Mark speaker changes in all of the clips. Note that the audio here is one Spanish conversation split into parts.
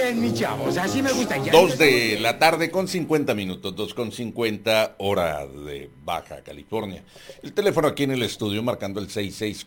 Speaker 1: bien, mis chavos, así me gusta.
Speaker 2: 2 de la tarde con 50 minutos, 2:50 hora de Baja California. El teléfono aquí en el estudio marcando el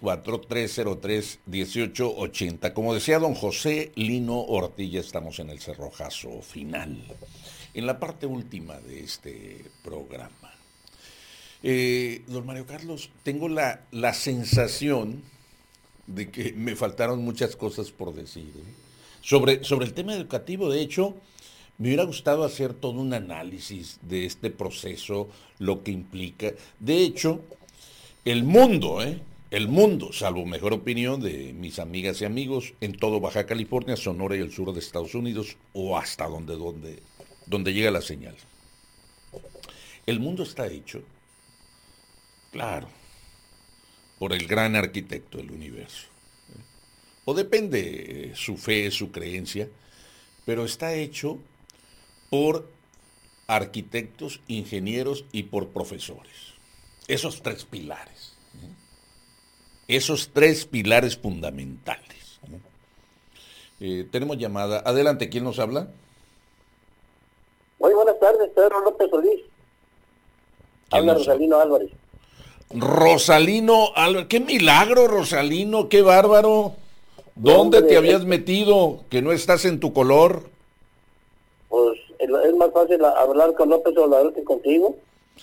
Speaker 2: 664-303-1880. Como decía don José Lino Ortilla, estamos en el cerrojazo final, en la parte última de este programa. Don Mario Carlos, tengo la sensación de que me faltaron muchas cosas por decir, Sobre el tema educativo. De hecho, me hubiera gustado hacer todo un análisis de este proceso, lo que implica. De hecho, el mundo, salvo mejor opinión de mis amigas y amigos, en todo Baja California, Sonora y el sur de Estados Unidos, o hasta donde llega la señal. El mundo está hecho, claro, por el gran arquitecto del universo. O depende su fe, su creencia, pero está hecho por arquitectos, ingenieros y por profesores. Esos tres pilares. Esos tres pilares fundamentales. Tenemos llamada. Adelante, ¿quién nos habla?
Speaker 3: Muy buenas tardes, Pedro López Solís. Habla Rosalino Álvarez.
Speaker 2: Rosalino Álvarez, qué milagro, Rosalino, qué bárbaro. ¿Dónde te habías metido que no estás en tu color?
Speaker 3: Pues es más fácil hablar con López Obrador que contigo.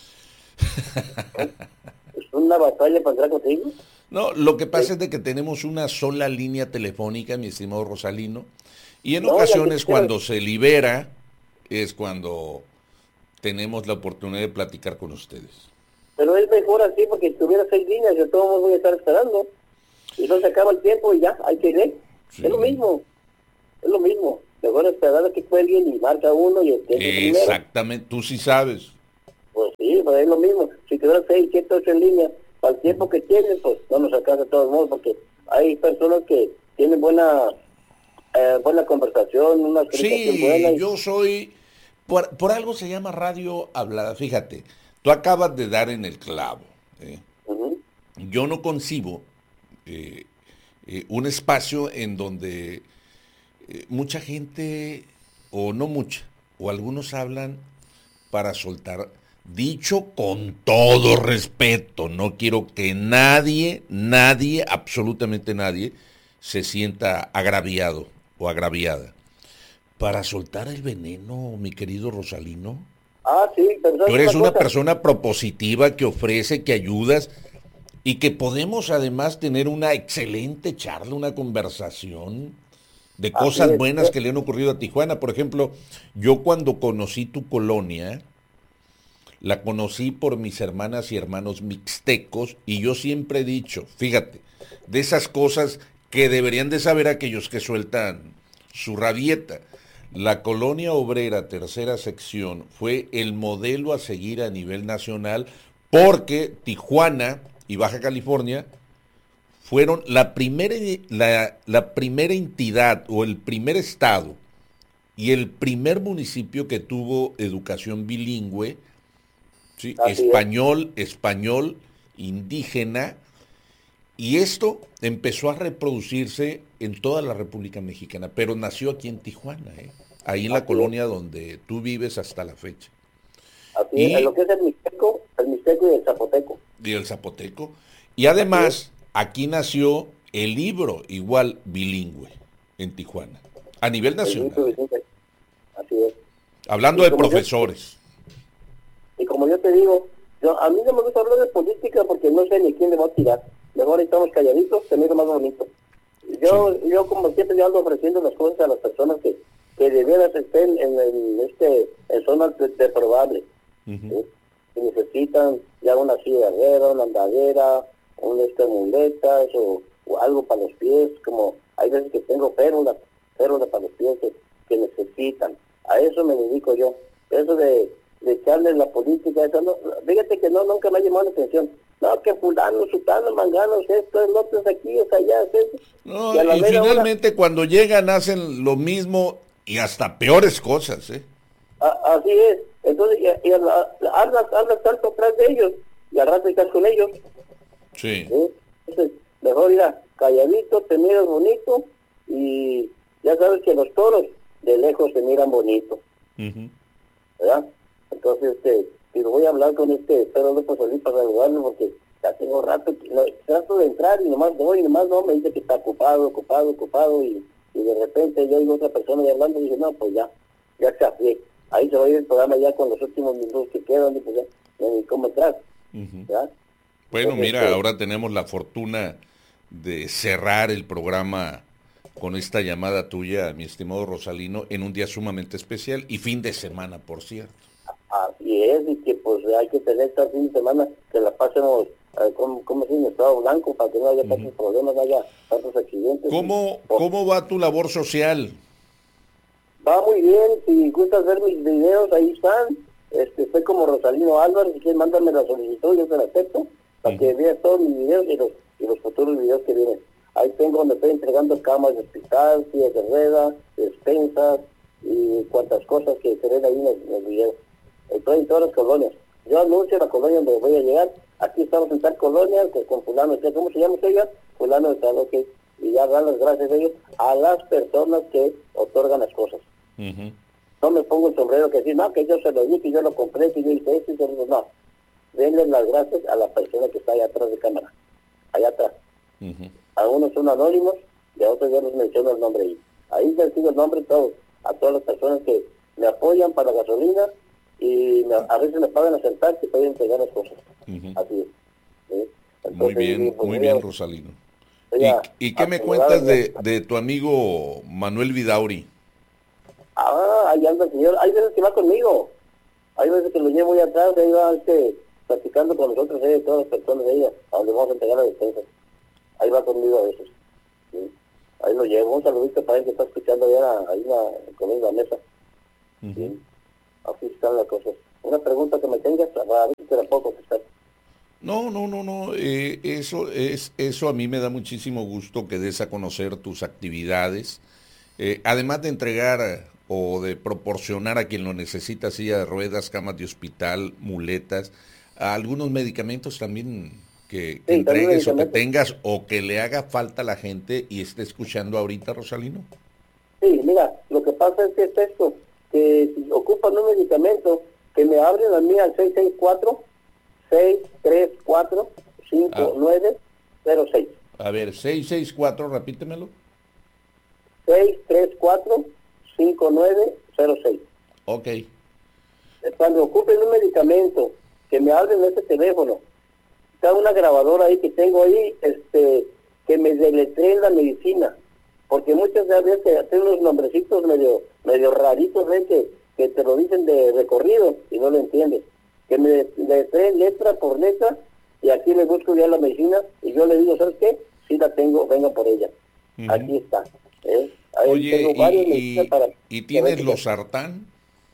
Speaker 3: Es una batalla para entrar contigo.
Speaker 2: No, lo que pasa es de que tenemos una sola línea telefónica, mi estimado Rosalino, y en ocasiones cuando se libera es cuando tenemos la oportunidad de platicar con ustedes.
Speaker 3: Pero es mejor así, porque si tuviera 6 líneas yo todos voy a estar esperando. Y no se acaba el tiempo y ya, hay que ir. Sí. Es lo mismo. Mejor esperar a que cuelguen y marca uno y el tiempo.
Speaker 2: Exactamente, tú sí sabes.
Speaker 3: Pues sí, pues es lo mismo. Si tuvieran 6, 7, 8 en línea, para el tiempo que tienen, pues no nos alcanza de todos modos, porque hay personas que tienen buena conversación, una explicación buena.
Speaker 2: Sí, yo soy... Por algo se llama radio hablada. Fíjate, tú acabas de dar en el clavo. Yo no concibo un espacio en donde mucha gente, o no mucha, o algunos hablan para soltar, dicho con todo respeto, no quiero que nadie, absolutamente nadie, se sienta agraviado o agraviada, para soltar el veneno, mi querido Rosalino.
Speaker 3: Ah, sí, pero
Speaker 2: tú eres una persona propositiva que ofrece, que ayudas, y que podemos además tener una excelente charla, una conversación de cosas buenas que le han ocurrido a Tijuana. Por ejemplo, yo cuando conocí tu colonia, la conocí por mis hermanas y hermanos mixtecos, y yo siempre he dicho, fíjate, de esas cosas que deberían de saber aquellos que sueltan su rabieta. La colonia obrera, tercera sección, fue el modelo a seguir a nivel nacional, porque Tijuana y Baja California fueron la primera entidad o el primer estado y el primer municipio que tuvo educación bilingüe, ¿sí? Español, indígena, y esto empezó a reproducirse en toda la República Mexicana, pero nació aquí en Tijuana, ahí en la colonia donde tú vives hasta la fecha.
Speaker 3: Así es, lo que es el mixteco y el zapoteco.
Speaker 2: Y además, aquí nació el libro igual bilingüe en Tijuana, a nivel nacional.
Speaker 3: Así es.
Speaker 2: Hablando de profesores.
Speaker 3: Y como yo te digo, a mí no me gusta hablar de política porque no sé ni quién le va a tirar. Mejor estamos calladitos, se me hace más bonito. Yo como siempre yo ando ofreciendo las cosas a las personas que de veras estén en zonas deprobables. ¿Sí? Si necesitan ya una silla de ruedas, una andadera, muletas o algo para los pies, como hay veces que tengo férulas para los pies que necesitan. A eso me dedico yo. Eso de echarle la política, eso no, fíjate que nunca me ha llamado la atención. No, que fulano, sutano, mangano, esto, el otro es aquí, es allá, es eso.
Speaker 2: No, y finalmente cuando llegan hacen lo mismo y hasta peores cosas,
Speaker 3: Así es. Entonces, hablas tanto atrás de ellos y al rato estás con ellos.
Speaker 2: Sí.
Speaker 3: Entonces, mejor ir calladito, te miras bonito y ya sabes que los toros de lejos se miran bonitos, ¿verdad? Entonces, digo, voy a hablar con Pedro López Solís para saludarlo porque ya tengo rato, trato de entrar y nomás no, me dice que está ocupado, y de repente yo oigo otra persona ya hablando y dije, no, pues ya se hace. Ahí se va a ir el programa ya con los últimos minutos que quedan, y pues ya, ni cómo entrar, ¿verdad?
Speaker 2: Bueno,
Speaker 3: Entonces,
Speaker 2: mira, ahora tenemos la fortuna de cerrar el programa con esta llamada tuya, mi estimado Rosalino, en un día sumamente especial y fin de semana, por cierto.
Speaker 3: Así es, y que pues hay que tener este fin de semana que la pasemos, como si en estado blanco, para que no haya tantos problemas, no haya tantos accidentes.
Speaker 2: ¿Cómo va tu labor social?
Speaker 3: Va muy bien, si gustas ver mis videos, ahí están. Estoy como Rosalino Álvarez, si quieres mándame la solicitud, yo te la acepto, para que veas todos mis videos y los futuros videos que vienen. Ahí tengo donde estoy entregando camas de hospital, sillas de ruedas, despensas y cuantas cosas que se ven ahí en los videos. Estoy en todas las colonias. Yo anuncio la colonia donde voy a llegar. Aquí estamos en tal colonia, que con fulano, ¿cómo se llama ella? Fulano de tal, ok. Y ya dan las gracias a ellos, a las personas que otorgan las cosas. No me pongo el sombrero que decir, no, que yo se lo di, que yo lo compré, que yo hice esto y todo eso. No. Denle las gracias a la persona que está allá atrás de cámara. Allá atrás. Algunos son anónimos y a otros yo les menciono el nombre ahí. Ahí les digo el nombre a todas las personas que me apoyan para la gasolina y a veces me pagan a sentar que pueden entregar las cosas. Así es. ¿Sí? Entonces,
Speaker 2: muy bien, Rosalino. ¿Y qué me cuentas de tu amigo Manuel Vidauri?
Speaker 3: Ahí anda el señor. Hay veces que va conmigo. Hay veces que lo llevo ahí atrás, ahí va platicando con nosotros, todas las personas de ella, a donde vamos a entregar la defensa. Ahí va conmigo a veces. ¿Sí? Ahí lo llevo. Un saludito para él que está escuchando allá, ahí conmigo a la mesa. ¿Sí? Así están las cosas. Una pregunta que me tengas, a ver si te la puedo contestar.
Speaker 2: No. Eso a mí me da muchísimo gusto que des a conocer tus actividades. Además de entregar o de proporcionar a quien lo necesita silla de ruedas, camas de hospital, muletas, algunos medicamentos también que entregues o que tengas o que le haga falta a la gente y esté escuchando ahorita, Rosalino.
Speaker 3: Sí, mira, lo que pasa es que es esto, que si ocupan un medicamento, que me abren a mí al 664-634-5906.
Speaker 2: A ver, 664, repítemelo.
Speaker 3: 634-5906.
Speaker 2: Ok.
Speaker 3: Cuando ocupen un medicamento, que me hablen ese teléfono. Está una grabadora ahí que tengo ahí, que me deletreen la medicina. Porque muchas veces tienen unos nombrecitos medio raritos, que te lo dicen de recorrido y no lo entiendes. Que me deletreen letra por letra y aquí le busco ya la medicina y yo le digo, ¿sabes qué? Sí la tengo, venga por ella. Aquí está. Ahí
Speaker 2: oye,
Speaker 3: tengo
Speaker 2: ¿y tienes losartán?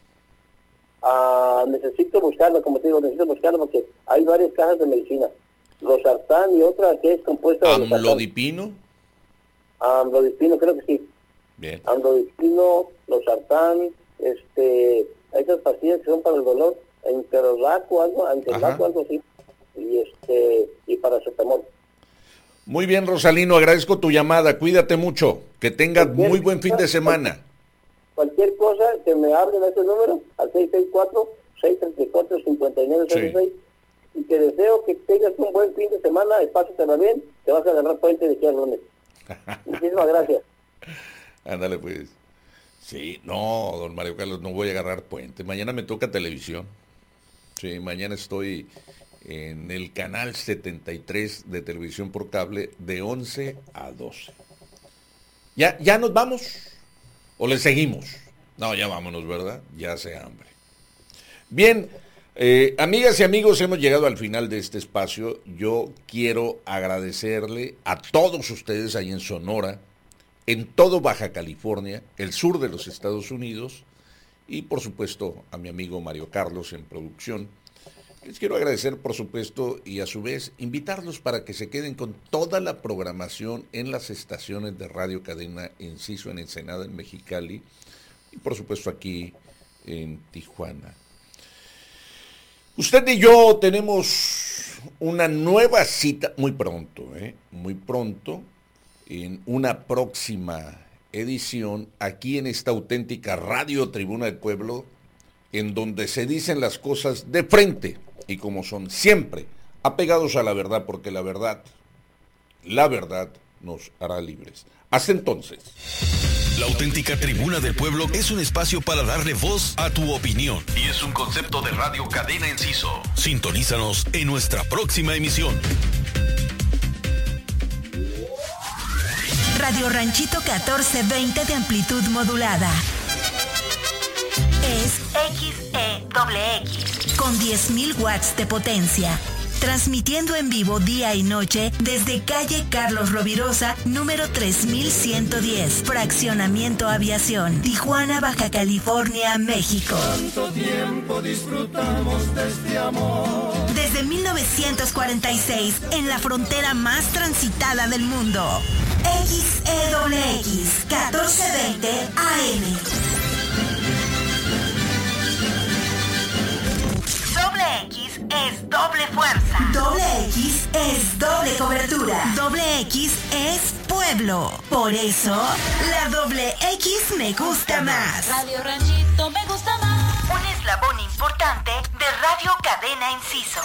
Speaker 3: Necesito buscarlo, como te digo, porque hay varias cajas de medicina. Losartán y otra que es compuesta de
Speaker 2: ¿Amlodipino?
Speaker 3: Amlodipino, creo que sí.
Speaker 2: Bien.
Speaker 3: Amlodipino, losartán, esas pastillas que son para el dolor, Interlaco, algo así, y paracetamol.
Speaker 2: Muy bien, Rosalino, agradezco tu llamada, cuídate mucho, que tengas muy buen fin de semana.
Speaker 3: Cualquier cosa, que me hablen a ese número, al 664-634-5906, sí. Y te deseo que tengas un buen fin de semana, pásatela bien, te vas a agarrar puente de aquí al lunes. Muchísimas gracias.
Speaker 2: Ándale pues. Sí, no, don Mario Carlos, no voy a agarrar puente, mañana me toca televisión. Sí, mañana estoy en el canal 73 de televisión por cable de 11 a 12. ¿Ya nos vamos? ¿O le seguimos? No, ya vámonos, ¿verdad? Ya hace hambre. Bien, amigas y amigos, hemos llegado al final de este espacio. Yo quiero agradecerle a todos ustedes ahí en Sonora, en todo Baja California, el sur de los Estados Unidos, y por supuesto a mi amigo Mario Carlos en producción. Les quiero agradecer, por supuesto, y a su vez invitarlos para que se queden con toda la programación en las estaciones de Radio Cadena Enciso, en Ensenada, en Mexicali, y por supuesto aquí en Tijuana. Usted y yo tenemos una nueva cita muy pronto, en una próxima edición aquí en esta auténtica Radio Tribuna del Pueblo, en donde se dicen las cosas de frente y como son, siempre apegados a la verdad, porque la verdad nos hará libres. Hasta entonces.
Speaker 1: La auténtica Tribuna del Pueblo es un espacio para darle voz a tu opinión y es un concepto de Radio Cadena Enciso. Sintonízanos en nuestra próxima emisión.
Speaker 4: Radio Ranchito 1420 de amplitud modulada. Es XEXX con 10.000 watts de potencia. Transmitiendo en vivo día y noche desde calle Carlos Rovirosa, número 3110, Fraccionamiento Aviación, Tijuana, Baja California, México.
Speaker 5: ¿Cuánto tiempo disfrutamos de este amor?
Speaker 4: Desde 1946, en la frontera más transitada del mundo. XEXX 1420 AM. Doble X es doble fuerza. Doble X es doble cobertura. Doble X es pueblo. Por eso, la doble X me gusta más.
Speaker 6: Radio Ranchito me gusta más.
Speaker 4: Un eslabón importante de Radio Cadena Enciso.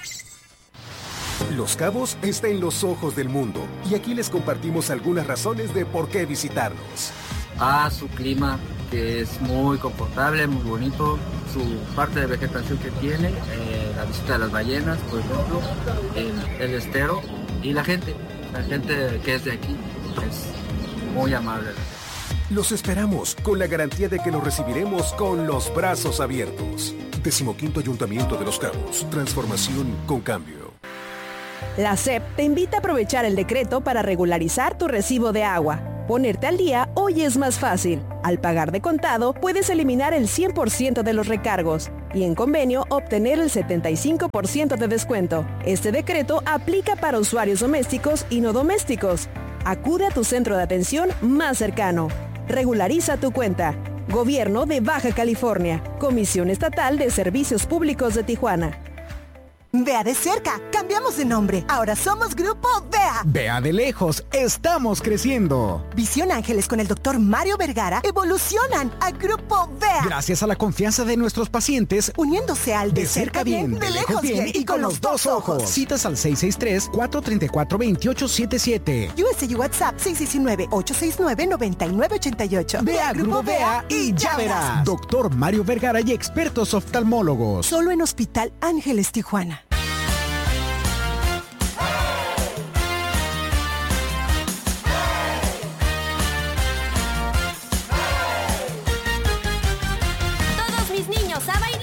Speaker 7: Los Cabos está en los ojos del mundo y aquí les compartimos algunas razones de por qué visitarnos.
Speaker 8: Su clima, que es muy confortable, muy bonito, su parte de vegetación que tiene, la visita de las ballenas, por ejemplo, el estero y la gente que es de aquí es muy amable.
Speaker 7: Los esperamos con la garantía de que los recibiremos con los brazos abiertos. 15º Ayuntamiento de Los Cabos, transformación con cambio.
Speaker 9: La SEP te invita a aprovechar el decreto para regularizar tu recibo de agua. Ponerte al día hoy es más fácil. Al pagar de contado, puedes eliminar el 100% de los recargos y en convenio obtener el 75% de descuento. Este decreto aplica para usuarios domésticos y no domésticos. Acude a tu centro de atención más cercano. Regulariza tu cuenta. Gobierno de Baja California. Comisión Estatal de Servicios Públicos de Tijuana.
Speaker 10: Vea de cerca, cambiamos de nombre. Ahora somos Grupo Vea.
Speaker 11: Vea de lejos, estamos creciendo.
Speaker 10: Visión Ángeles con el Dr. Mario Vergara evolucionan a Grupo Vea.
Speaker 11: Gracias a la confianza de nuestros pacientes,
Speaker 10: uniéndose al de cerca bien, de lejos bien y con los dos ojos.
Speaker 11: Citas al 663-434-2877.
Speaker 10: USA y WhatsApp 619-869-9988.
Speaker 11: Vea Grupo Vea y ya verás. Dr. Mario Vergara y expertos oftalmólogos.
Speaker 10: Solo en Hospital Ángeles Tijuana.
Speaker 6: Todos mis niños a bailar.